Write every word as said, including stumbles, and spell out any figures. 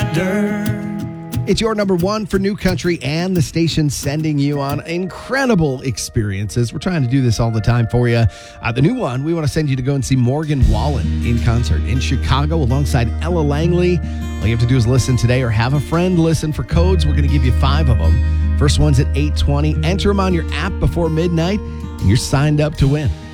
dirt. It's your number one for new country and the station sending you on incredible experiences. We're trying to do this all the time for you. Uh, the new one, we want to send you to go and see Morgan Wallen in concert in Chicago alongside Ella Langley. All you have to do is listen today or have a friend listen for codes. We're going to give you five of them. First one's at eight twenty. Enter them on your app before midnight, and you're signed up to win.